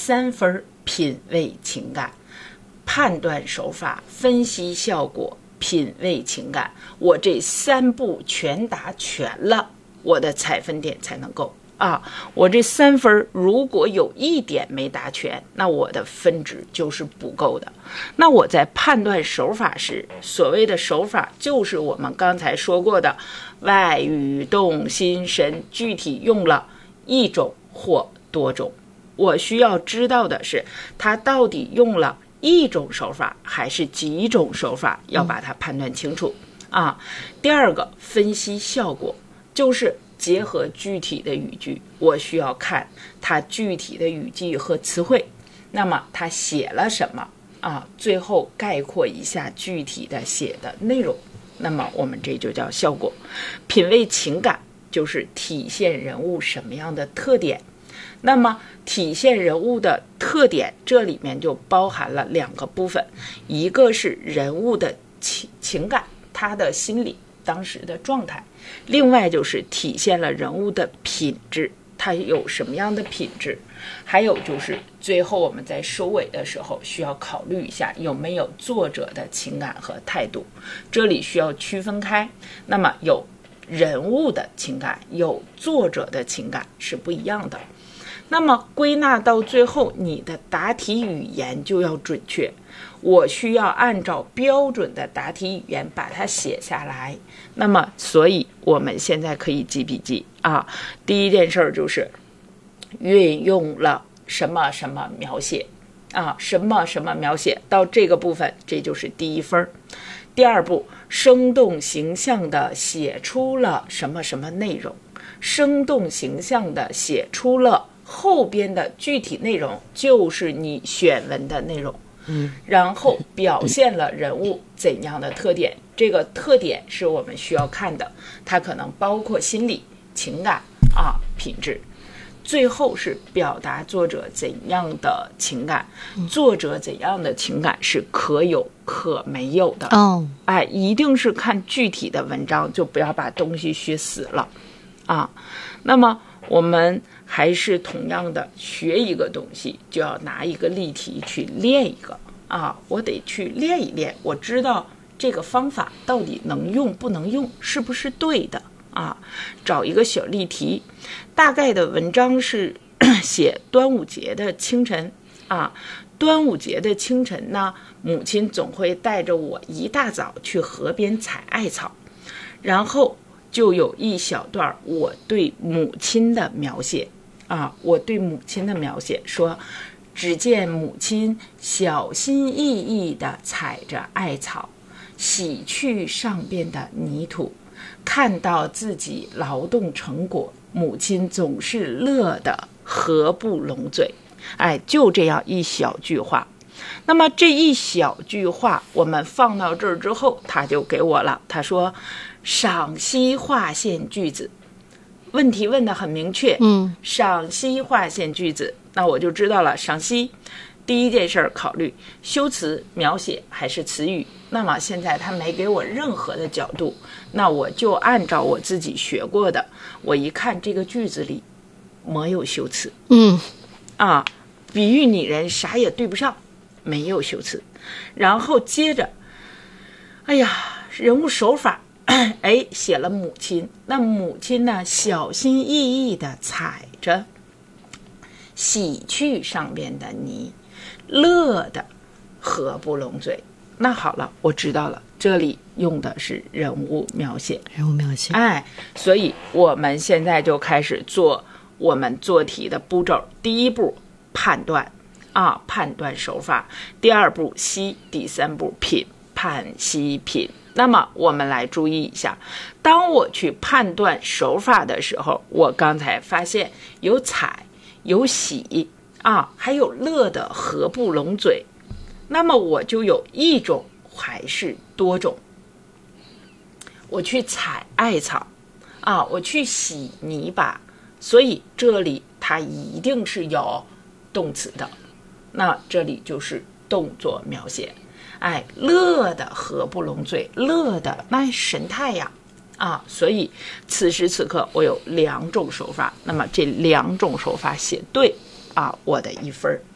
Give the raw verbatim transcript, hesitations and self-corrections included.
三分品味情感，判断手法，分析效果，品味情感，我这三步全答全了，我的采分点才能够啊。我这三分如果有一点没答全，那我的分值就是不够的。那我在判断手法时，所谓的手法就是我们刚才说过的外语动心神，具体用了一种或多种。我需要知道的是他到底用了一种手法还是几种手法，要把它判断清楚啊。第二个，分析效果，就是结合具体的语句，我需要看它具体的语句和词汇，那么它写了什么啊？最后概括一下具体的写的内容，那么我们这就叫效果。品味情感就是体现人物什么样的特点，那么体现人物的特点，这里面就包含了两个部分，一个是人物的情情感，他的心理当时的状态，另外就是体现了人物的品质，他有什么样的品质，还有就是最后我们在收尾的时候需要考虑一下有没有作者的情感和态度，这里需要区分开，那么有人物的情感，有作者的情感是不一样的。那么归纳到最后，你的答题语言就要准确，我需要按照标准的答题语言把它写下来。那么所以我们现在可以记笔记啊。第一件事就是运用了什么什么描写啊，什么什么描写，到这个部分这就是第一分。第二步，生动形象地写出了什么什么内容，生动形象地写出了后边的具体内容，就是你选文的内容，嗯，然后表现了人物怎样的特点，这个特点是我们需要看的，它可能包括心理、情感啊、品质。最后是表达作者怎样的情感，作者怎样的情感是可有可没有的哦，哎，一定是看具体的文章，就不要把东西学死了啊。那么我们还是同样的学一个东西，就要拿一个例题去练一个啊，我得去练一练，我知道这个方法到底能用不能用，是不是对的啊？找一个小例题，大概的文章是写端午节的清晨啊，端午节的清晨呢，母亲总会带着我一大早去河边采艾草，然后就有一小段我对母亲的描写啊，我对母亲的描写说，只见母亲小心翼翼地踩着艾草，洗去上边的泥土，看到自己劳动成果，母亲总是乐得合不拢嘴。哎，就这样一小句话。那么这一小句话我们放到这儿之后，他就给我了，他说赏析划线句子，问题问得很明确，嗯，赏析划线句子，那我就知道了。赏析第一件事考虑修辞描写还是词语，那么现在他没给我任何的角度，那我就按照我自己学过的，我一看这个句子里没有修辞，嗯，啊，比喻拟人啥也对不上，没有修辞。然后接着，哎呀，人物手法，哎，写了母亲，那母亲呢，小心翼翼地踩着，洗去上边的泥，乐得合不拢嘴。那好了，我知道了，这里用的是人物描写， 人物描写， 哎，所以我们现在就开始做我们做题的步骤。第一步判断啊，判断手法；第二步析；第三步品，判析品。那么我们来注意一下，当我去判断手法的时候，我刚才发现有踩，有洗啊，还有乐得合不拢嘴。那么我就有一种还是多种？我去采艾草啊，我去洗泥巴，所以这里它一定是有动词的，那这里就是动作描写。哎，乐得合不拢嘴，乐的那神态呀啊，所以此时此刻我有两种手法，那么这两种手法写对啊，我的一分